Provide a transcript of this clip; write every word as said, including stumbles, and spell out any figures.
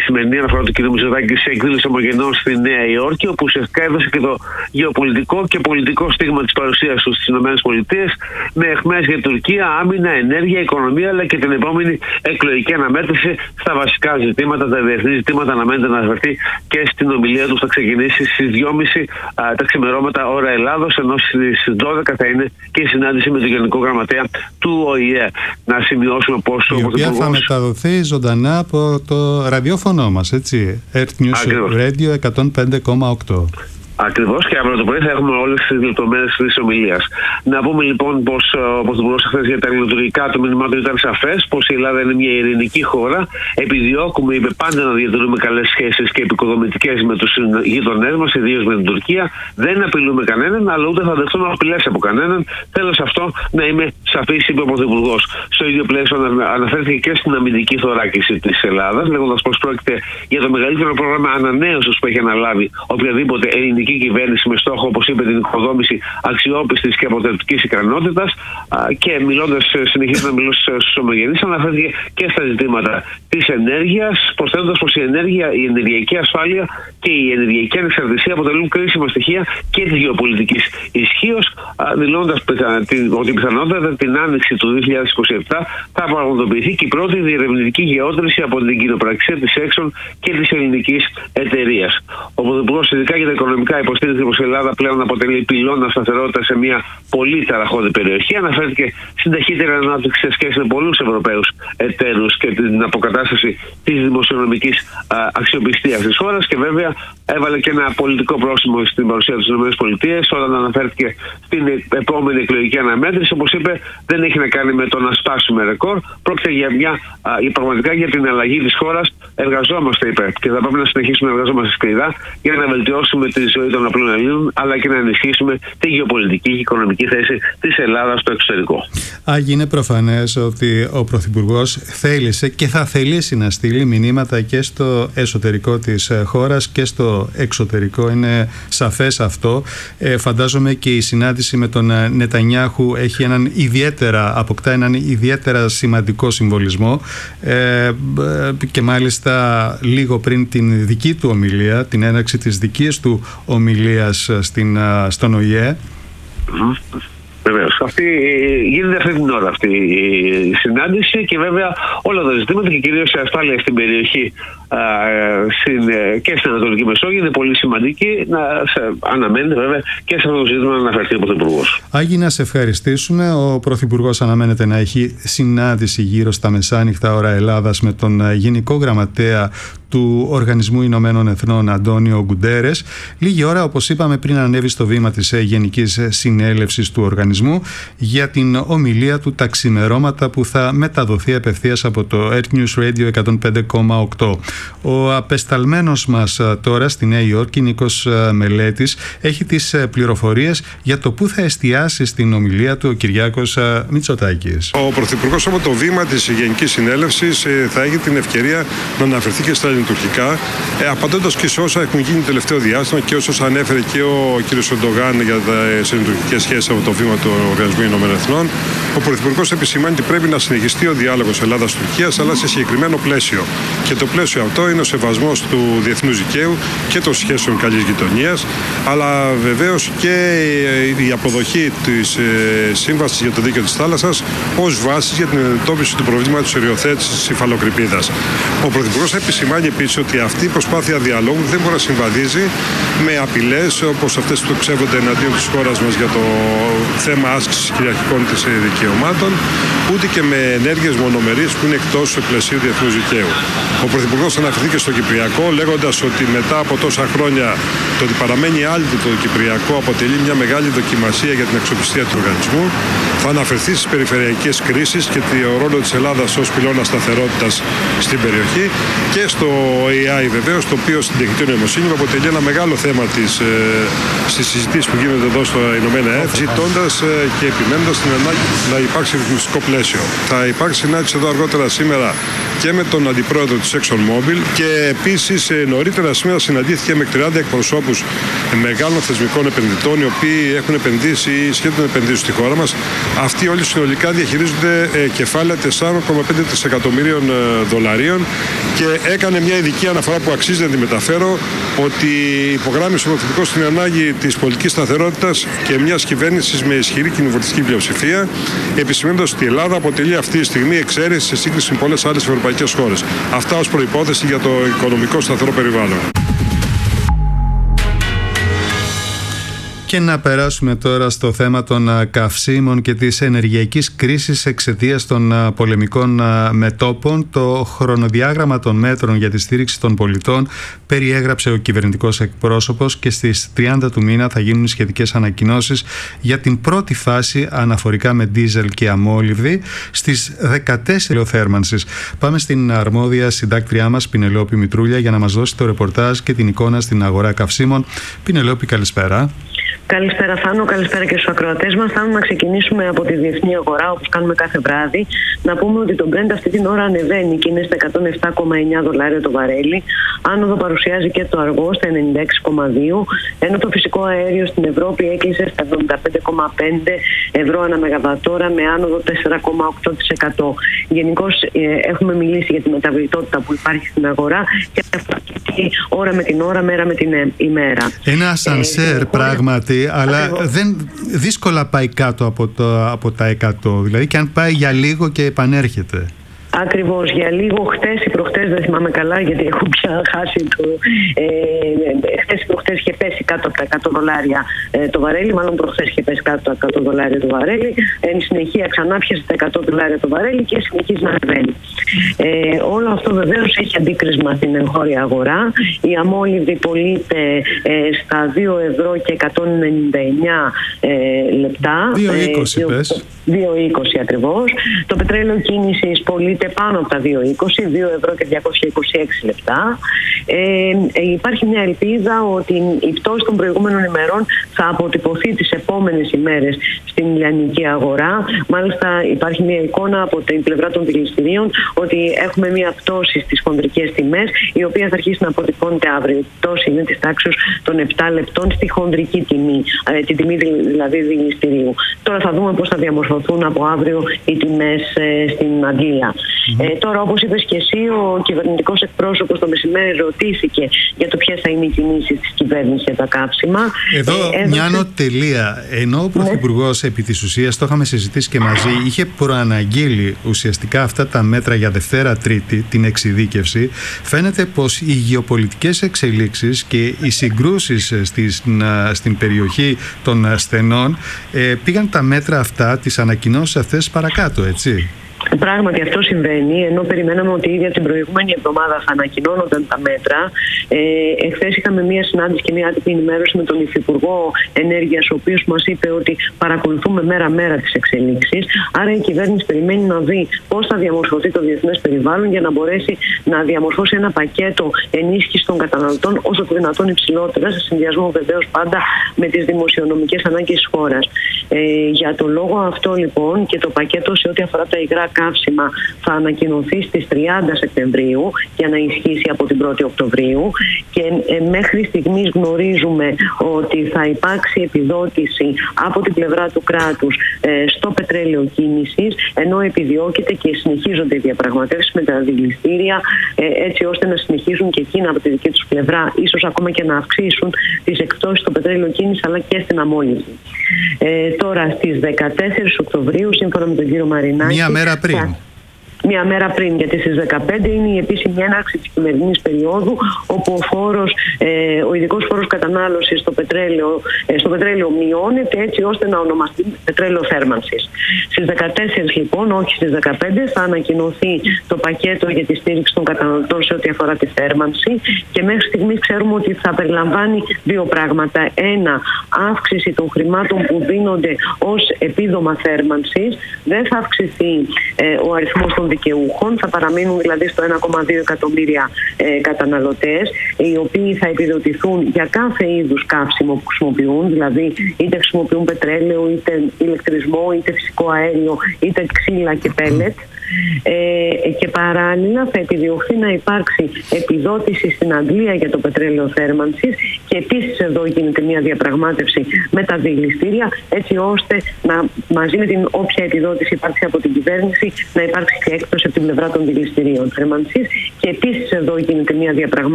σημερινή αναφορά του κ. Μητσοτάκη σε εκδήλωση ομογενών στη Νέα Υόρκη, όπου ουσιαστικά έδωσε και το γεωπολιτικό και πολιτικό στίγμα της παρουσίας του στις ΗΠΑ, με αιχμές για Τουρκία, άμυνα, ενέργεια, οικονομία, αλλά και την επόμενη εκλογική αναμέτρηση στα βασικά ζητήματα, τα διεθνή ζητήματα. Αναμένεται να αναφερθεί και στην ομιλία του. Θα ξεκινήσει στις δυόμιση τα ξημερώματα ώρα Ελλάδος, ενώ στις δώδεκα θα είναι και η συνάντηση με τον Γενικό Γραμματέα του Ο Η Ε. Να σημειώσουμε πως η οποία θα μεταδοθεί ζωντανά από το ραδιόφωνο μας, έτσι, Earth News Radio εκατόν πέντε κόμμα οκτώ. Ακριβώς, και αύριο το πρωί θα έχουμε όλες τις λεπτομέρειες της ομιλίας. Να πούμε λοιπόν πως ο Πρωθυπουργός χθες για τα ελληνοτουρκικά του μηνυμάτων ήταν σαφές πως η Ελλάδα είναι μια ειρηνική χώρα. Επιδιώκουμε, είπε, πάντα να διατηρούμε καλές σχέσεις και επικοδομητικές με τους γείτονές μας, ιδίως με την Τουρκία. Δεν απειλούμε κανέναν, αλλά ούτε θα δεχτούμε απειλές από κανέναν. Θέλω σε αυτό να είμαι σαφής, είπε ο Πρωθυπουργός. Στο ίδιο πλαίσιο αναφέρθηκε και στην αμυντική θωράκιση της Ελλάδας, λέγοντας πως πρόκειται για το μεγαλύτερο πρόγραμμα ανανέωσης που έχει αναλάβει οποιαδήποτε ελληνική κυβέρνηση, με στόχο, όπως είπε, την οικοδόμηση αξιόπιστης και αποτελεσματικής ικανότητας. Και μιλώντας, συνεχίζει να μιλώσει στους ομογενείς, αναφέρθηκε και στα ζητήματα της ενέργειας, προσθέτοντας πως η ενέργεια, η ενεργειακή ασφάλεια και η ενεργειακή ανεξαρτησία αποτελούν κρίσιμα στοιχεία και της γεωπολιτικής ισχύως, δηλώντας ότι πιθανότατα την άνοιξη του δύο χιλιάδες είκοσι επτά θα πραγματοποιηθεί και η πρώτη διερευνητική γεώτρηση από την κοινοπραξία της Exxon και της ελληνικής εταιρείας. Ο Πρωθυπουργός, ειδικά για τα οικονομικά, υποστήριζε πως η Ελλάδα πλέον αποτελεί πυλώνα σταθερότητα σε μια πολύ ταραχώδη περιοχή. Αναφέρθηκε στην ταχύτερη ανάπτυξη σε σχέση με πολλούς Ευρωπαίους εταίρους και την αποκατάσταση της δημοσιονομικής αξιοπιστίας της χώρας, και βέβαια έβαλε και ένα πολιτικό πρόσημο στην παρουσία της ΗΠΑ όταν αναφέρθηκε στην επόμενη εκλογική αναμέτρηση. Όπως είπε, δεν έχει να κάνει με το να σπάσουμε ρεκόρ. Πρόκειται για μια, α, πραγματικά για την αλλαγή της χώρας. Εργαζόμαστε, είπε, και θα πρέπει να συνεχίσουμε να εργαζόμαστε σκληρά για να βελτιώσουμε τη ζωή των απλών Ελλήνων, αλλά και να ενισχύσουμε τη γεωπολιτική και οικονομική θέση της Ελλάδας στο εξωτερικό. Άγι, είναι προφανές ότι ο Πρωθυπουργός θέλησε και θα θελήσει να στείλει μηνύματα και στο εσωτερικό της χώρας και στο εξωτερικό. Είναι σαφές αυτό. Ε, φαντάζομαι και η συνάντηση με τον Νετανιάχου έχει έναν ιδιαίτερα, αποκτά έναν ιδιαίτερα σημαντικό συμβολισμό, ε, και μάλιστα λίγο πριν την δική του ομιλία, την έναρξη της δικής του ομιλίας στην, στον Ο Η Ε. Mm-hmm. Βεβαίως. Αυτή, γίνεται αυτή την ώρα αυτή η συνάντηση, και βέβαια όλα τα ζητήματα, και κυρίως η ασφάλεια στην περιοχή α, στην, και στην Ανατολική Μεσόγειο είναι πολύ σημαντική. Να σε, αναμένεται βέβαια και σε αυτό το ζήτημα να αναφερθεί ο Πρωθυπουργός. Άγι, να σε ευχαριστήσουμε. Ο Πρωθυπουργός αναμένεται να έχει συνάντηση γύρω στα μεσάνυχτα ώρα Ελλάδας με τον Γενικό Γραμματέα του Οργανισμού Ηνωμένων Εθνών, Αντώνιο Γκουντέρες, λίγη ώρα, όπως είπαμε, πριν ανέβει στο βήμα της Γενικής Συνέλευσης του Οργανισμού για την ομιλία του τα ξημερώματα, που θα μεταδοθεί απευθείας από το Earth News Radio εκατόν πέντε κόμμα οκτώ. Ο απεσταλμένος μας τώρα στη Νέα Υόρκη, Νίκος Μελέτης, έχει τις πληροφορίες για το πού θα εστιάσει στην ομιλία του ο Κυριάκος Μητσοτάκης. Ο Πρωθυπουργός από το βήμα της Γενικής Συνέλευσης θα έχει την ευκαιρία να αναφερθεί και στα ελληνοτουρκικά, ε, απαντώντας και σε όσα έχουν γίνει τελευταίο διάστημα και όσα ανέφερε και ο κ. Ερντογάν για τις ελληνοτουρκικές σχέσεις από το βήμα του Οργανισμού Ηνωμένων Εθνών. Ο Πρωθυπουργός επισημάνει ότι πρέπει να συνεχιστεί ο διάλογος Ελλάδα-Τουρκίας, αλλά σε συγκεκριμένο πλαίσιο. Και το πλαίσιο αυτό είναι ο σεβασμός του διεθνούς δικαίου και των σχέσεων καλής γειτονίας, αλλά βεβαίως και η αποδοχή της ε, Σύμβασης για το Δίκαιο της Θάλασσας ως βάση για την αντιμετώπιση του προβλήματος της οριοθέτησης της υφαλοκρηπίδας. Ο Πρωθυπουργός επισημάνει επίσης ότι αυτή η προσπάθεια διαλόγου δεν μπορεί να συμβαδίζει με απειλές όπως αυτές που ξέβονται εναντίον της χώρας μας για το θέμα άσκησης κυριαρχικών της δικαιωμάτων, ούτε και με ενέργειες μονομερείς που είναι εκτός του πλαισίου διεθνούς δικαίου. Ο Πρωθυπουργός αναφερθήκε στο Κυπριακό, λέγοντας ότι μετά από τόσα χρόνια το ότι παραμένει άλυτο το Κυπριακό αποτελεί μια μεγάλη δοκιμασία για την αξιοπιστία του οργανισμού. Θα αναφερθεί στις περιφερειακές κρίσεις και το ρόλο της Ελλάδας ως πυλώνα σταθερότητας στην περιοχή, και στο έι άι βεβαίως, το οποίο στην τεχνητή νοημοσύνη αποτελεί ένα μεγάλο θέμα της, ε, στις συζητήσεις που γίνονται εδώ στο Ηνωμένα Έθνη, ζητώντας ε, και επιμένοντας την ανάγκη να υπάρξει ρυθμιστικό πλαίσιο. Θα υπάρξει συνάντηση εδώ αργότερα σήμερα και με τον αντιπρόεδρο της ExxonMobil, Τσέρνομπιλ. Και επίσης νωρίτερα σήμερα συναντήθηκε με τριάντα εκπροσώπους μεγάλων θεσμικών επενδυτών, οι οποίοι έχουν επενδύσει ή σχεδόν επενδύσει στη χώρα μας. Αυτοί όλοι συνολικά διαχειρίζονται κεφάλαια τέσσερα κόμμα πέντε δισεκατομμυρίων δολαρίων και έκανε μια ειδική αναφορά που αξίζει να τη μεταφέρω, ότι υπογράμμισε ο Πρωθυπουργός την ανάγκη της πολιτικής σταθερότητας και μιας κυβέρνησης με ισχυρή κοινοβουλευτική πλειοψηφία, επισημαίνοντας ότι η Ελλάδα αποτελεί αυτή τη στιγμή εξαίρεση σε σύγκριση με πολλές άλλες ευρωπαϊκές χώρες. Αυτά ως προϋπόθεση για το οικονομικό σταθερό περιβάλλον. Και να περάσουμε τώρα στο θέμα των καυσίμων και της ενεργειακής κρίσης εξαιτίας των πολεμικών μετώπων. Το χρονοδιάγραμμα των μέτρων για τη στήριξη των πολιτών περιέγραψε ο κυβερνητικός εκπρόσωπος και στις τριάντα του μήνα θα γίνουν σχετικές ανακοινώσεις για την πρώτη φάση αναφορικά με ντίζελ και αμόλυβδη στις δεκατέσσερις θέρμανσης. Πάμε στην αρμόδια συντάκτριά μας Πινελόπη Μητρούλια για να μας δώσει το ρεπορτάζ και την εικόνα στην αγορά καυσίμων. Πινελόπη, καλησπέρα. Καλησπέρα Θάνο, καλησπέρα και στους ακροατές μας. Θάνο, να ξεκινήσουμε από τη διεθνή αγορά, όπως κάνουμε κάθε βράδυ. Να πούμε ότι το Brent αυτή την ώρα ανεβαίνει και είναι στα εκατόν επτά κόμμα εννιά δολάρια το βαρέλι. Άνοδο παρουσιάζει και το αργό στα ενενήντα έξι κόμμα δύο, ενώ το φυσικό αέριο στην Ευρώπη έκλεισε στα εβδομήντα πέντε κόμμα πέντε ευρώ ανά μεγαβατόρα με άνοδο τέσσερα κόμμα οκτώ τοις εκατό. Γενικώς ε, έχουμε μιλήσει για τη μεταβλητότητα που υπάρχει στην αγορά και αυτό ώρα με την ώρα, μέρα με την ημέρα. Ένα ασανσέρ ε, πράγματι. Αλλά δεν, δύσκολα πάει κάτω από, το, από τα εκατό. Δηλαδή και αν πάει για λίγο και επανέρχεται. Ακριβώς, για λίγο χτες ή προχτές, δεν θυμάμαι καλά γιατί έχω πια χάσει το... Ε, χτες ή προχτές είχε πέσει κάτω από τα εκατό δολάρια ε, το βαρέλι, μάλλον προχτές είχε πέσει κάτω από τα εκατό δολάρια το βαρέλι. Εν συνεχεία ξανά πιασε τα εκατό δολάρια το βαρέλι και συνεχίζει να ανεβαίνει. Ε, όλο αυτό βεβαίως έχει αντίκρισμα στην εγχώρια αγορά. Η αμόλυβδη πωλείται ε, στα δύο ευρώ και εκατόν ενενήντα εννιά ε, λεπτά. δύο είκοσι ε, πες. δύο είκοσι ακριβώς. Το πετρέλαιο κίνησης πωλείται πάνω από τα δύο είκοσι, δύο ευρώ και διακόσια είκοσι έξι λεπτά. Ε, ε, υπάρχει μια ελπίδα ότι η πτώση των προηγούμενων ημερών θα αποτυπωθεί τις επόμενες ημέρες στην λιανική αγορά. Μάλιστα υπάρχει μια εικόνα από την πλευρά των δηληστηρίων ότι έχουμε μια πτώση στις χονδρικές τιμές, η οποία θα αρχίσει να αποτυπώνεται αύριο. Η πτώση είναι της τάξης των επτά λεπτών στη χονδρική τιμή, ε, την τιμή δηλαδή δηληστηρίου. Τώρα θα δούμε πώς θα διαμορφωθούν από αύριο οι τιμές ε, στην Αγγλία. Mm-hmm. Ε, τώρα, όπως είπες και εσύ, ο κυβερνητικός εκπρόσωπος το μεσημέρι ρωτήθηκε για το ποιες θα είναι οι κινήσεις της κυβέρνησης για τα κάψιμα. Εδώ ε, μια έδωσε... νοτελεία. Ενώ ο Πρωθυπουργός, ναι, επί της ουσίας, το είχαμε συζητήσει και μαζί, είχε προαναγγείλει ουσιαστικά αυτά τα μέτρα για Δευτέρα Τρίτη, την εξειδίκευση, φαίνεται πως οι γεωπολιτικές εξελίξεις και οι συγκρούσεις στην, στην περιοχή των στενών ε, πήγαν τα μέτρα αυτά, τις ανακοινώσεις αυτές παρακάτω, έτσι. Πράγματι αυτό συμβαίνει, ενώ περιμέναμε ότι ήδη την προηγούμενη εβδομάδα θα ανακοινώνονταν τα μέτρα. Ε, εχθές είχαμε μία συνάντηση και μία άτυπη ενημέρωση με τον Υφυπουργό Ενέργειας, ο οποίος μας είπε ότι παρακολουθούμε μέρα-μέρα τις εξελίξεις. Άρα η κυβέρνηση περιμένει να δει πώς θα διαμορφωθεί το διεθνές περιβάλλον για να μπορέσει να διαμορφώσει ένα πακέτο ενίσχυσης των καταναλωτών όσο το δυνατόν υψηλότερα, σε συνδυασμό βεβαίως πάντα με τις δημοσιονομικές ανάγκες της χώρας. Ε, για το λόγο αυτό λοιπόν και το πακέτο σε ό,τι αφορά τα υγρά καύσιμα θα ανακοινωθεί στις τριάντα Σεπτεμβρίου για να ισχύσει από την πρώτη Οκτωβρίου και ε, μέχρι στιγμής γνωρίζουμε ότι θα υπάρξει επιδότηση από την πλευρά του κράτους ε, στο πετρέλαιο κίνησης, ενώ επιδιώκεται και συνεχίζονται οι διαπραγματεύσεις με τα δηληστήρια ε, έτσι ώστε να συνεχίζουν και εκείνα από τη δική τους πλευρά, ίσως ακόμα και να αυξήσουν τις εκπτώσεις στο πετρέλαιο κίνησης αλλά και στην αμόλυβδη. Ε, τώρα στις δεκατέσσερις Οκτωβρίου, σύμφωνα με τον κύριο Μαρινάκη, μία μέρα πριν. Θα... Μία μέρα πριν, γιατί στις δεκαπέντε είναι η επίσημη έναρξη της χειμερινής περίοδου, όπου ο, φόρος, ε, ο ειδικός φόρος κατανάλωσης στο πετρέλαιο, ε, στο πετρέλαιο μειώνεται έτσι ώστε να ονομαστεί πετρέλαιο θέρμανσης. Στις δεκατέσσερις λοιπόν, όχι στις δεκαπέντε, θα ανακοινωθεί το πακέτο για τη στήριξη των καταναλωτών σε ό,τι αφορά τη θέρμανση και μέχρι στιγμής ξέρουμε ότι θα περιλαμβάνει δύο πράγματα. Ένα, αύξηση των χρημάτων που δίνονται ως επίδομα θέρμανσης. Δεν θα αυξηθεί ε, ο αριθμός των δικαιούχων, θα παραμείνουν δηλαδή στο ένα κόμμα δύο εκατομμύρια ε, καταναλωτές, οι οποίοι θα επιδοτηθούν για κάθε είδους καύσιμο που χρησιμοποιούν, δηλαδή είτε χρησιμοποιούν πετρέλαιο, είτε ηλεκτρισμό, είτε φυσικό αέριο, είτε ξύλα και πέλετ. Ε, και παράλληλα θα επιδιωχθεί να υπάρξει επιδότηση στην Αγγλία για το πετρέλαιο θέρμανσης και επίσης εδώ γίνεται μια διαπραγμάτευση με τα δηληστήρια, έτσι ώστε να, μαζί με την όποια επιδότηση υπάρξει από την κυβέρνηση, να υπάρξει και έκπτωση από την πλευρά των δηληστηρίων θέρμανσης. Και επίσης εδώ γίνεται μια διαπραγμάτευση